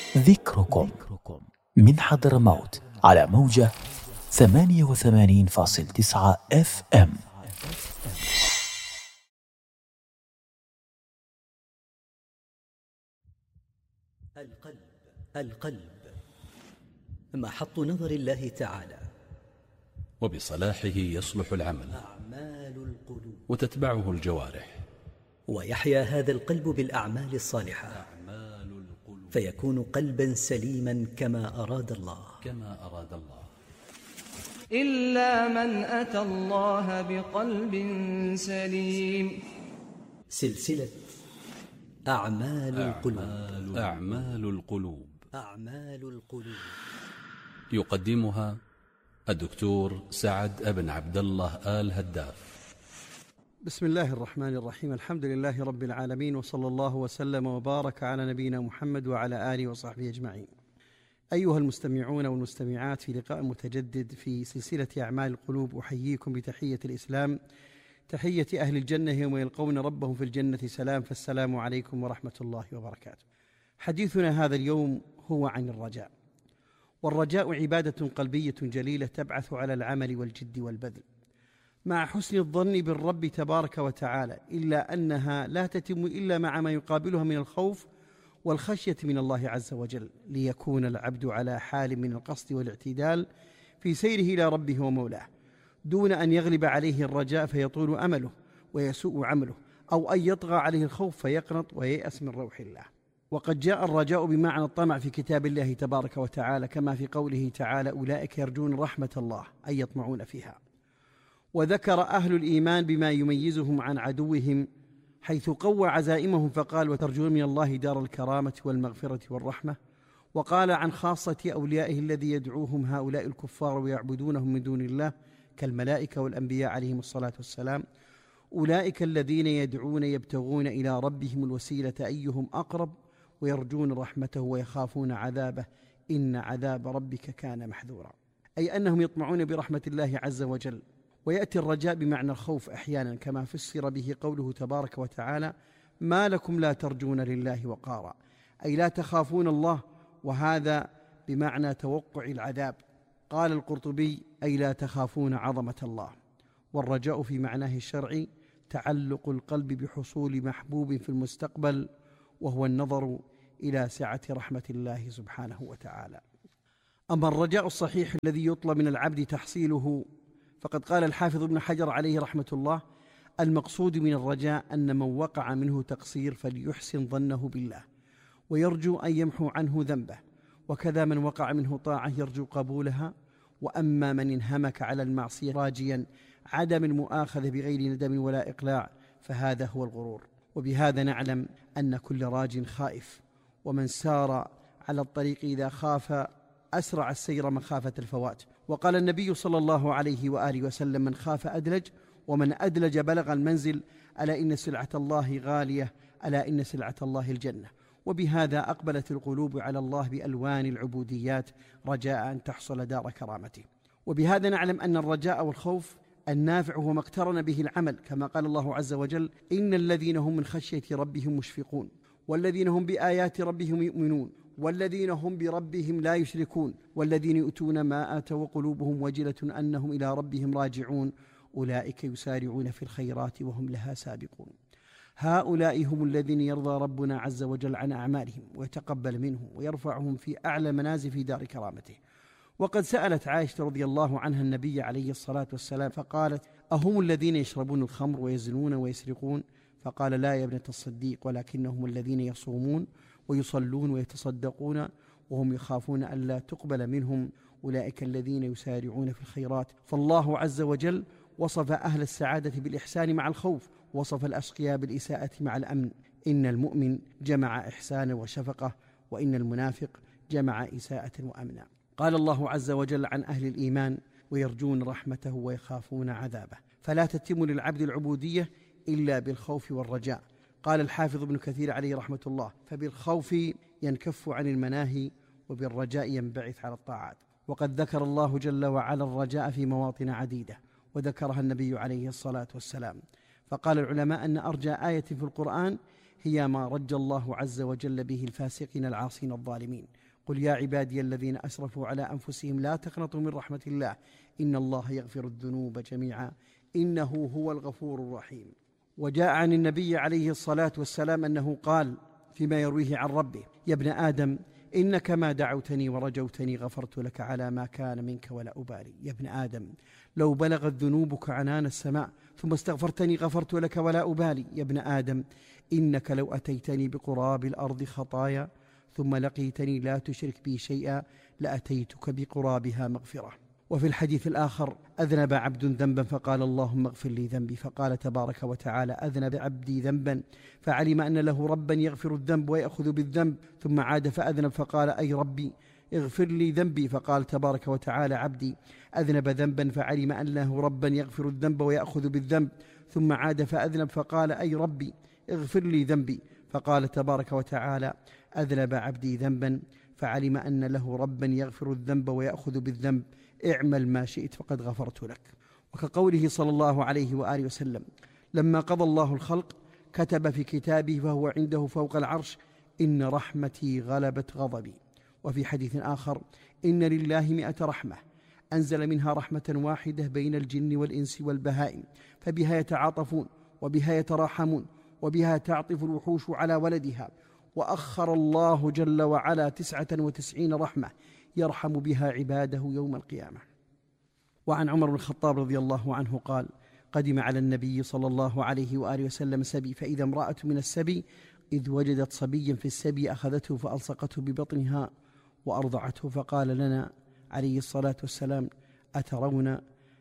ذكركم من حضرموت على موجة 88.9 FM. القلب محط نظر الله تعالى، وبصلاحه يصلح العمل وتتبعه الجوارح، ويحيا هذا القلب بالأعمال الصالحة فيكون قلبا سليما كما أراد الله. إلا من أتى الله بقلب سليم. سلسلة أعمال القلوب. يقدمها الدكتور سعد بن عبد الله آل هداف. بسم الله الرحمن الرحيم. الحمد لله رب العالمين، وصلى الله وسلم وبارك على نبينا محمد وعلى آله وصحبه أجمعين. أيها المستمعون والمستمعات، في لقاء متجدد في سلسلة أعمال القلوب، أحييكم بتحية الإسلام، تحية أهل الجنة يوم يلقون ربهم في الجنة سلام، فالسلام عليكم ورحمة الله وبركاته. حديثنا هذا اليوم هو عن الرجاء. والرجاء عبادة قلبية جليلة تبعث على العمل والجد والبذل مع حسن الظن بالرب تبارك وتعالى، إلا أنها لا تتم إلا مع ما يقابلها من الخوف والخشية من الله عز وجل، ليكون العبد على حال من القصد والاعتدال في سيره إلى ربه ومولاه، دون أن يغلب عليه الرجاء فيطول أمله ويسوء عمله، أو أن يطغى عليه الخوف فيقنط وييأس من روح الله. وقد جاء الرجاء بمعنى الطمع في كتاب الله تبارك وتعالى، كما في قوله تعالى: أولئك يرجون رحمة الله، أي يطمعون فيها. وذكر أهل الإيمان بما يميزهم عن عدوهم، حيث قوى عزائمهم فقال: وترجون من الله دار الكرامة والمغفرة والرحمة. وقال عن خاصة أوليائه الذي يدعوهم هؤلاء الكفار ويعبدونهم من دون الله كالملائكة والأنبياء عليهم الصلاة والسلام: أولئك الذين يدعون يبتغون إلى ربهم الوسيلة أيهم أقرب ويرجون رحمته ويخافون عذابه إن عذاب ربك كان محذورا، أي أنهم يطمعون برحمة الله عز وجل. ويأتي الرجاء بمعنى الخوف أحيانا، كما فسر به قوله تبارك وتعالى: ما لكم لا ترجون لله وقارا، أي لا تخافون الله، وهذا بمعنى توقع العذاب. قال القرطبي: أي لا تخافون عظمة الله. والرجاء في معناه الشرعي تعلق القلب بحصول محبوب في المستقبل، وهو النظر إلى سعة رحمة الله سبحانه وتعالى. أما الرجاء الصحيح الذي يطلب من العبد تحصيله، فقد قال الحافظ ابن حجر عليه رحمة الله: المقصود من الرجاء أن من وقع منه تقصير فليحسن ظنه بالله ويرجو أن يمحو عنه ذنبه، وكذا من وقع منه طاعة يرجو قبولها. وأما من انهمك على المعصية راجيا عدم المؤاخذة بغير ندم ولا إقلاع، فهذا هو الغرور. وبهذا نعلم أن كل راج خائف، ومن سار على الطريق إذا خاف أسرع السير مخافة الفوات. وقال النبي صلى الله عليه وآله وسلم: من خاف أدلج، ومن أدلج بلغ المنزل، ألا إن سلعة الله غالية، ألا إن سلعة الله الجنة. وبهذا أقبلت القلوب على الله بألوان العبوديات رجاء أن تحصل دار كرامته. وبهذا نعلم أن الرجاء والخوف النافع هو ما اقترن به العمل، كما قال الله عز وجل: إن الذين هم من خشية ربهم مشفقون، والذين هم بآيات ربهم يؤمنون، والذين هم بربهم لا يشركون، والذين يؤتون ما آتوا وقلوبهم وجلة أنهم إلى ربهم راجعون، أولئك يسارعون في الخيرات وهم لها سابقون. هؤلاء هم الذين يرضى ربنا عز وجل عن أعمالهم ويتقبل منهم ويرفعهم في أعلى منازل في دار كرامته. وقد سألت عائشة رضي الله عنها النبي عليه الصلاة والسلام فقالت: أهم الذين يشربون الخمر ويزنون ويسرقون؟ فقال: لا يا ابنة الصديق، ولكنهم الذين يصومون ويصلون ويتصدقون وهم يخافون ألا تقبل منهم، أولئك الذين يسارعون في الخيرات. فالله عز وجل وصف أهل السعادة بالإحسان مع الخوف، وصف الأشقياء بالإساءة مع الأمن. إن المؤمن جمع إحسان وشفقة، وإن المنافق جمع إساءة وأمنا. قال الله عز وجل عن أهل الإيمان: ويرجون رحمته ويخافون عذابه. فلا تتم للعبد العبودية إلا بالخوف والرجاء. قال الحافظ ابن كثير عليه رحمة الله: فبالخوف ينكف عن المناهي، وبالرجاء ينبعث على الطاعات. وقد ذكر الله جل وعلا الرجاء في مواطن عديدة، وذكرها النبي عليه الصلاة والسلام. فقال العلماء أن أرجى آية في القرآن هي ما رج الله عز وجل به الفاسقين العاصين الظالمين. قل يا عبادي الذين أسرفوا على أنفسهم لا تقنطوا من رحمة الله إن الله يغفر الذنوب جميعا إنه هو الغفور الرحيم. وجاء عن النبي عليه الصلاة والسلام أنه قال فيما يرويه عن ربه: يا ابن آدم إنك ما دعوتني ورجوتني غفرت لك على ما كان منك ولا أبالي. يا ابن آدم لو بلغت ذنوبك عنان السماء ثم استغفرتني غفرت لك ولا أبالي. يا ابن آدم إنك لو أتيتني بقراب الأرض خطايا ثم لقيتني لا تشرك بي شيئا لأتيتك بقرابها مغفرة. وفي الحديث الآخر: أذنب عبد ذنبا فقال اللهم اغفر لي ذنبي، فقال تبارك وتعالى: أذنب عبدي ذنبا فعلم أن له ربا يغفر الذنب ويأخذ بالذنب، ثم عاد فأذنب فقال أي ربي اغفر لي ذنبي، فقال تبارك وتعالى: عبدي أذنب ذنبا فعلم أن له ربا يغفر الذنب ويأخذ بالذنب، ثم عاد فأذنب فقال أي ربي اغفر لي ذنبي، فقال تبارك وتعالى: أذنب عبدي ذنبا فعلم أن له ربا يغفر الذنب ويأخذ بالذنب، اعمل ما شئت فقد غفرت لك. وكقوله صلى الله عليه وآله وسلم: لما قضى الله الخلق كتب في كتابه وهو عنده فوق العرش: إن رحمتي غلبت غضبي. وفي حديث آخر: إن لله 100 رحمة أنزل منها رحمة واحدة بين الجن والإنس والبهائم، فبها يتعاطفون وبها يتراحمون وبها تعطف الوحوش على ولدها. وأخر الله جل وعلا 99 رحمة يرحم بها عباده يوم القيامة. وعن عمر بن الخطاب رضي الله عنه قال: قدم على النبي صلى الله عليه وآله وسلم سبي، فإذا امرأة من السبي إذ وجدت صبيا في السبي أخذته فألصقته ببطنها وأرضعته، فقال لنا عليه الصلاة والسلام: أترون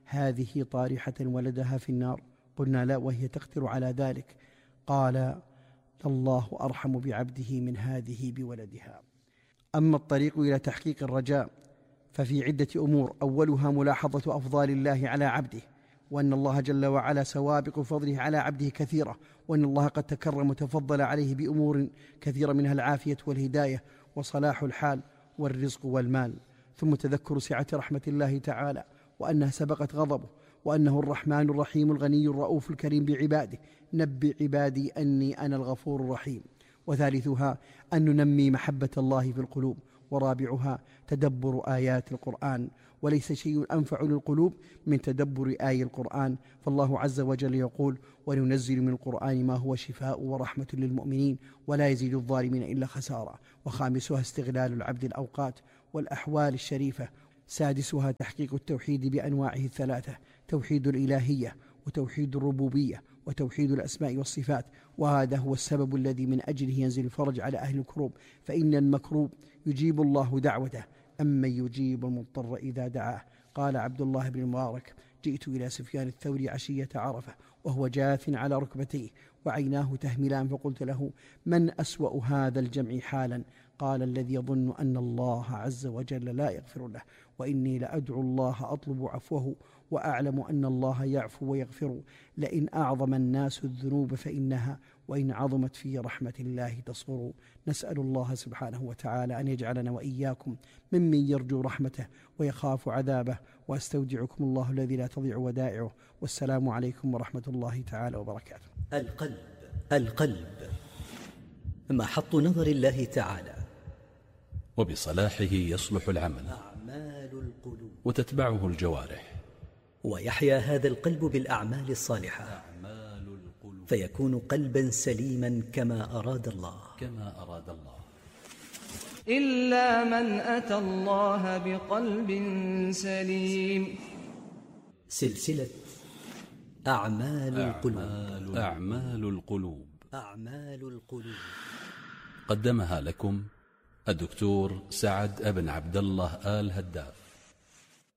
هذه طارحة ولدها في النار؟ قلنا لا، وهي تقدر على ذلك. قال: الله أرحم بعبده من هذه بولدها. أما الطريق إلى تحقيق الرجاء ففي عدة أمور: أولها ملاحظة أفضال الله على عبده، وأن الله جل وعلا سوابق فضله على عبده كثيرة، وأن الله قد تكرم وتفضل عليه بأمور كثيرة منها العافية والهداية وصلاح الحال والرزق والمال. ثم تذكر سعة رحمة الله تعالى وأنها سبقت غضبه، وأنه الرحمن الرحيم الغني الرؤوف الكريم بعباده: نبئ عبادي أني أنا الغفور الرحيم. وثالثها أن ننمي محبة الله في القلوب. ورابعها تدبر آيات القرآن، وليس شيء أنفع للقلوب من تدبر آي القرآن، فالله عز وجل يقول: وننزل من القرآن ما هو شفاء ورحمة للمؤمنين ولا يزيد الظالمين إلا خسارا. وخامسها استغلال العبد الأوقات والأحوال الشريفة. سادسها تحقيق التوحيد بأنواعه الثلاثة: توحيد الإلهية وتوحيد الربوبية وتوحيد الأسماء والصفات. وهذا هو السبب الذي من أجله ينزل الفرج على أهل الكروب، فإن المكروب يجيب الله دعوته، أما يجيب المضطر إذا دعاه. قال عبد الله بن المبارك: جئت إلى سفيان الثوري عشية عرفة وهو جاث على ركبتيه وعيناه تهملان، فقلت له: من أسوأ هذا الجمع حالا؟ قال: الذي يظن أن الله عز وجل لا يغفر له، وإني لأدعو الله أطلب عفوه وأعلم أن الله يعفو ويغفر. لئن أعظم الناس الذنوب فإنها، وإن عظمت في رحمة الله تصغر. نسأل الله سبحانه وتعالى أن يجعلنا وإياكم ممن يرجو رحمته ويخاف عذابه، وأستودعكم الله الذي لا تضيع ودائعه، والسلام عليكم ورحمة الله تعالى وبركاته. القلب محط نظر الله تعالى، وبصلاحه يصلح العمل أعمال القلوب، وتتبعه الجوارح، ويحيا هذا القلب بالأعمال الصالحة، فيكون قلبا سليما كما أراد الله. إلا من أتى الله بقلب سليم. سلسلة أعمال القلوب قدمها لكم الدكتور سعد بن عبد الله آل هداف.